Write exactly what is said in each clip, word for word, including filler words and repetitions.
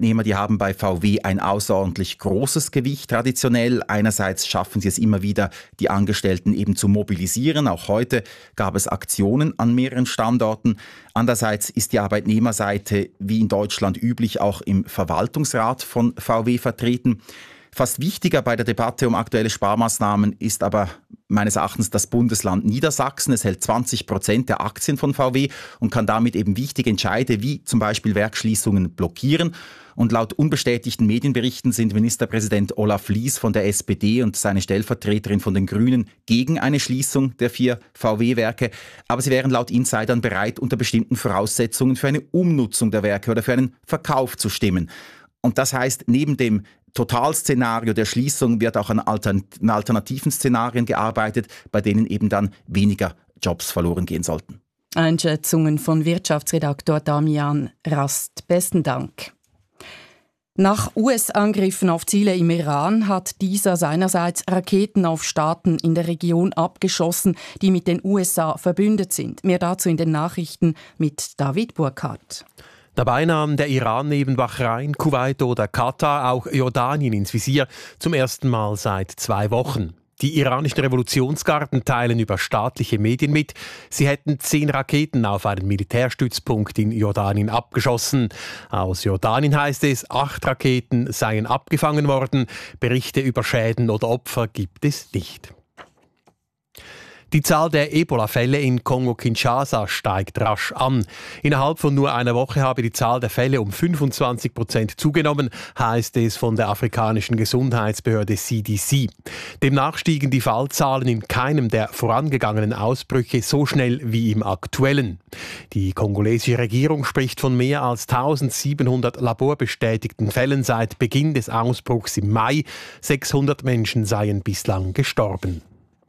Arbeitnehmer, die haben bei V W ein außerordentlich großes Gewicht traditionell. Einerseits schaffen sie es immer wieder, die Angestellten eben zu mobilisieren. Auch heute gab es Aktionen an mehreren Standorten. Andererseits ist die Arbeitnehmerseite wie in Deutschland üblich auch im Verwaltungsrat von V W vertreten. Fast wichtiger bei der Debatte um aktuelle Sparmaßnahmen ist aber meines Erachtens das Bundesland Niedersachsen. Es hält zwanzig Prozent der Aktien von V W und kann damit eben wichtige Entscheide wie zum Beispiel Werksschließungen blockieren. Und laut unbestätigten Medienberichten sind Ministerpräsident Olaf Lies von der S P D und seine Stellvertreterin von den Grünen gegen eine Schließung der vier V W-Werke. Aber sie wären laut Insidern bereit, unter bestimmten Voraussetzungen für eine Umnutzung der Werke oder für einen Verkauf zu stimmen. Und das heißt, neben dem Totalszenario der Schließung wird auch an alternativen Szenarien gearbeitet, bei denen eben dann weniger Jobs verloren gehen sollten. Einschätzungen von Wirtschaftsredaktor Damian Rast. Besten Dank. Nach U S-Angriffen auf Ziele im Iran hat dieser seinerseits Raketen auf Staaten in der Region abgeschossen, die mit den U S A verbündet sind. Mehr dazu in den Nachrichten mit David Burkhardt. Dabei nahm der Iran neben Bahrain, Kuwait oder Katar auch Jordanien ins Visier, zum ersten Mal seit zwei Wochen. Die iranischen Revolutionsgarden teilen über staatliche Medien mit, sie hätten zehn Raketen auf einen Militärstützpunkt in Jordanien abgeschossen. Aus Jordanien heißt es, acht Raketen seien abgefangen worden. Berichte über Schäden oder Opfer gibt es nicht. Die Zahl der Ebola-Fälle in Kongo-Kinshasa steigt rasch an. Innerhalb von nur einer Woche habe die Zahl der Fälle um fünfundzwanzig Prozent zugenommen, heißt es von der afrikanischen Gesundheitsbehörde C D C. Demnach stiegen die Fallzahlen in keinem der vorangegangenen Ausbrüche so schnell wie im aktuellen. Die kongolesische Regierung spricht von mehr als eintausendsiebenhundert laborbestätigten Fällen seit Beginn des Ausbruchs im Mai. sechshundert Menschen seien bislang gestorben.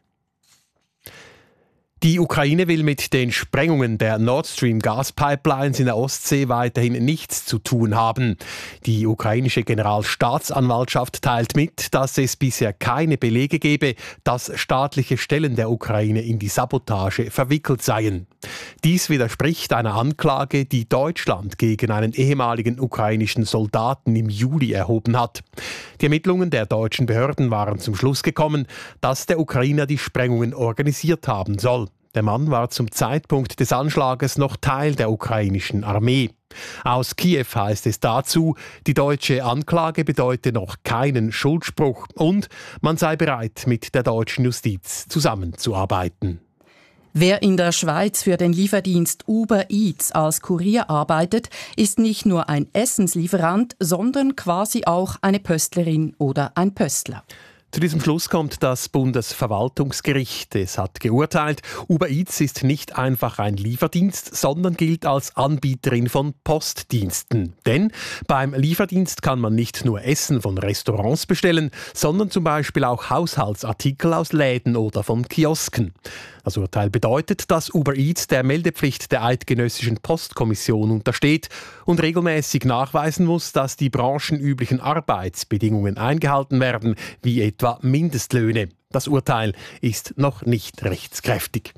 Die Ukraine will mit den Sprengungen der Nord Stream Gaspipelines in der Ostsee weiterhin nichts zu tun haben. Die ukrainische Generalstaatsanwaltschaft teilt mit, dass es bisher keine Belege gebe, dass staatliche Stellen der Ukraine in die Sabotage verwickelt seien. Dies widerspricht einer Anklage, die Deutschland gegen einen ehemaligen ukrainischen Soldaten im Juli erhoben hat. Die Ermittlungen der deutschen Behörden waren zum Schluss gekommen, dass der Ukrainer die Sprengungen organisiert haben soll. Der Mann war zum Zeitpunkt des Anschlages noch Teil der ukrainischen Armee. Aus Kiew heißt es dazu, die deutsche Anklage bedeute noch keinen Schuldspruch und man sei bereit, mit der deutschen Justiz zusammenzuarbeiten. Wer in der Schweiz für den Lieferdienst Uber Eats als Kurier arbeitet, ist nicht nur ein Essenslieferant, sondern quasi auch eine Pöstlerin oder ein Pöstler. Zu diesem Schluss kommt das Bundesverwaltungsgericht. Es hat geurteilt, Uber Eats ist nicht einfach ein Lieferdienst, sondern gilt als Anbieterin von Postdiensten. Denn beim Lieferdienst kann man nicht nur Essen von Restaurants bestellen, sondern zum Beispiel auch Haushaltsartikel aus Läden oder von Kiosken. Das Urteil bedeutet, dass Uber Eats der Meldepflicht der Eidgenössischen Postkommission untersteht und regelmäßig nachweisen muss, dass die branchenüblichen Arbeitsbedingungen eingehalten werden, wie etwa Mindestlöhne. Das Urteil ist noch nicht rechtskräftig.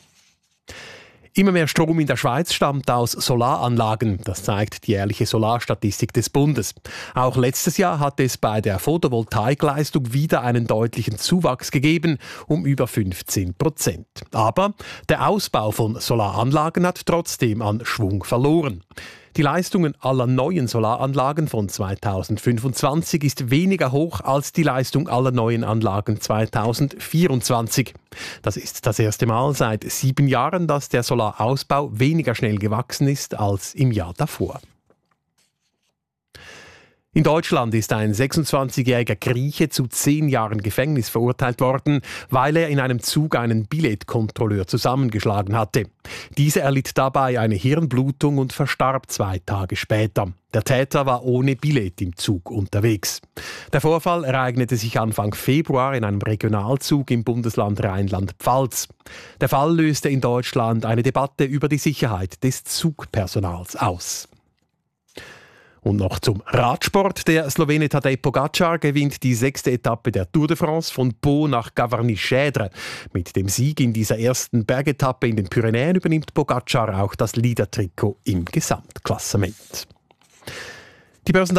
Immer mehr Strom in der Schweiz stammt aus Solaranlagen. Das zeigt die jährliche Solarstatistik des Bundes. Auch letztes Jahr hat es bei der Photovoltaikleistung wieder einen deutlichen Zuwachs gegeben, um über fünfzehn Prozent. Aber der Ausbau von Solaranlagen hat trotzdem an Schwung verloren. Die Leistungen aller neuen Solaranlagen von zweitausendfünfundzwanzig ist weniger hoch als die Leistung aller neuen Anlagen zweitausendvierundzwanzig. Das ist das erste Mal seit sieben Jahren, dass der Solarausbau weniger schnell gewachsen ist als im Jahr davor. In Deutschland ist ein sechsundzwanzigjähriger Grieche zu zehn Jahren Gefängnis verurteilt worden, weil er in einem Zug einen Billetkontrolleur zusammengeschlagen hatte. Dieser erlitt dabei eine Hirnblutung und verstarb zwei Tage später. Der Täter war ohne Billett im Zug unterwegs. Der Vorfall ereignete sich Anfang Februar in einem Regionalzug im Bundesland Rheinland-Pfalz. Der Fall löste in Deutschland eine Debatte über die Sicherheit des Zugpersonals aus. Und noch zum Radsport. Der Slowene Tadej Pogačar gewinnt die sechste Etappe der Tour de France von Pau nach Gavarnie-Chèdre. Mit dem Sieg in dieser ersten Bergetappe in den Pyrenäen übernimmt Pogačar auch das Leader-Trikot im Gesamtklassement. Die Börsen